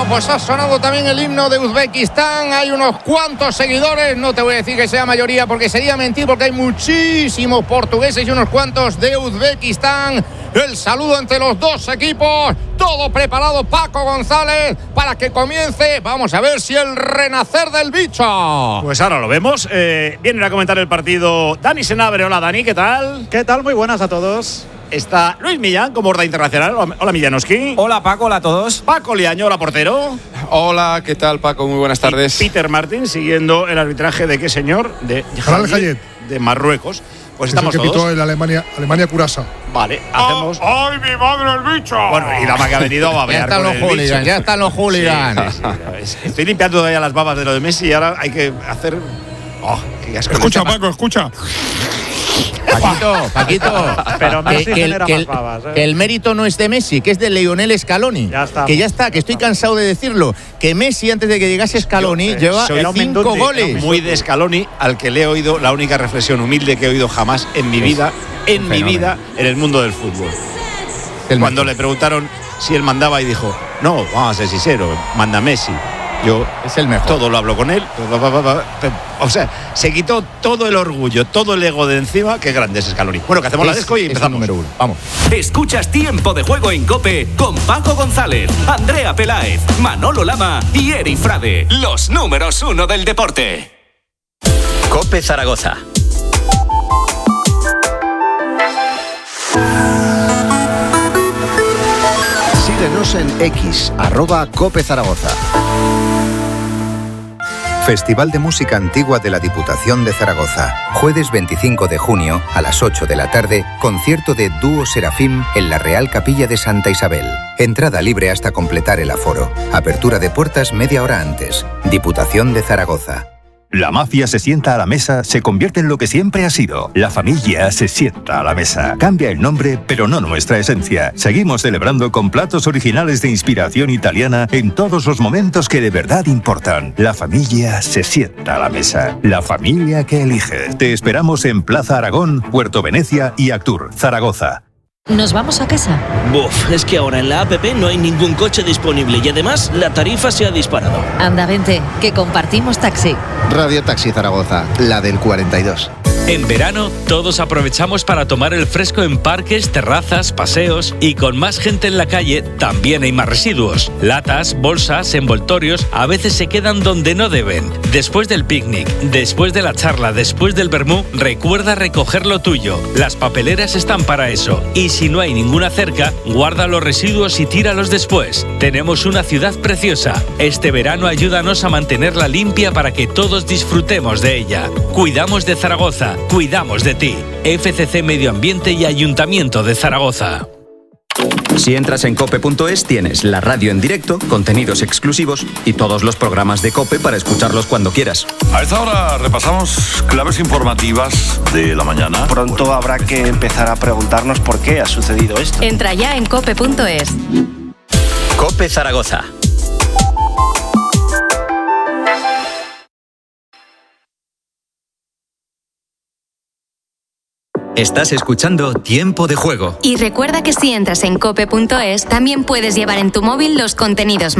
pues ha sonado también el himno de Uzbekistán. Hay unos cuantos seguidores, no te voy a decir que sea mayoría porque sería mentir, porque hay muchísimos portugueses y unos cuantos de Uzbekistán. El saludo entre los dos equipos, todo preparado, Paco González, para que comience. Vamos a ver si el renacer del bicho. Pues ahora lo vemos. Vienen a comentar el partido Dani Senabre. Hola Dani, ¿qué tal? ¿Qué tal? Muy buenas a todos. Está Luis Millán, como Borda Internacional. Hola Millanoski. Hola Paco, hola a todos. Paco Liaño, hola portero. Hola, ¿qué tal Paco? Muy buenas tardes. Y Peter Martin, siguiendo el arbitraje de qué señor, de Jalal Hayet, de Marruecos. Pues es estamos el que todos. pitó en Alemania Curasa. Vale, hacemos. ¡Ay, mi madre el bicho! Bueno, y la que ha venido a babear. Ya están los hooligans, ya están los hooligans. Sí. Estoy limpiando todavía las babas de lo de Messi y ahora hay que hacer. Oh, qué asco. Escucha, Paco, escucha. Paquito, Pero Messi genera más babas, que el mérito no es de Messi, que es de Lionel Scaloni. Ya está. Que ya está, que estoy cansado de decirlo. Que Messi, antes de que llegase Scaloni, lleva 5 goles. Muy de Scaloni, al que le he oído la única reflexión humilde que he oído jamás en mi vida, en el mundo del fútbol. Cuando le preguntaron si él mandaba y dijo, no, vamos a ser sinceros, manda Messi. Yo es el mejor. Todo lo hablo con él. O sea, se quitó todo el orgullo, todo el ego de encima. Qué grande es Scaloni. Bueno, que hacemos la desco y empezamos. Número 1. Vamos. Escuchas Tiempo de Juego en COPE con Paco González, Andrea Peláez, Manolo Lama y Eri Frade. Los números 1 del deporte. COPE Zaragoza. Síguenos en X, @COPE Zaragoza. Festival de Música Antigua de la Diputación de Zaragoza. Jueves 25 de junio, a las 8 de la tarde, concierto de Dúo Serafín en la Real Capilla de Santa Isabel. Entrada libre hasta completar el aforo. Apertura de puertas media hora antes. Diputación de Zaragoza. La mafia se sienta a la mesa, se convierte en lo que siempre ha sido. La familia se sienta a la mesa. Cambia el nombre, pero no nuestra esencia. Seguimos celebrando con platos originales de inspiración italiana en todos los momentos que de verdad importan. La familia se sienta a la mesa. La familia que elige. Te esperamos en Plaza Aragón, Puerto Venecia y Actur, Zaragoza. ¿Nos vamos a casa? Buf, es que ahora en la APP no hay ningún coche disponible y además la tarifa se ha disparado. Anda, vente, que compartimos taxi. Radio Taxi Zaragoza, la del 42. En verano, todos aprovechamos para tomar el fresco en parques, terrazas, paseos y con más gente en la calle también hay más residuos. Latas, bolsas, envoltorios a veces se quedan donde no deben. Después del picnic, después de la charla, después del vermú, recuerda recoger lo tuyo. Las papeleras están para eso. Y si no hay ninguna cerca, guarda los residuos y tíralos después. Tenemos una ciudad preciosa. Este verano ayúdanos a mantenerla limpia para que todos disfrutemos de ella. Cuidamos de Zaragoza. Cuidamos de ti. FCC Medio Ambiente y Ayuntamiento de Zaragoza. Si entras en cope.es tienes la radio en directo, contenidos exclusivos y todos los programas de COPE para escucharlos cuando quieras. A esta hora repasamos claves informativas de la mañana. Pronto habrá que empezar a preguntarnos por qué ha sucedido esto. Entra ya en cope.es. COPE Zaragoza. Estás escuchando Tiempo de Juego. Y recuerda que si entras en cope.es, también puedes llevar en tu móvil los contenidos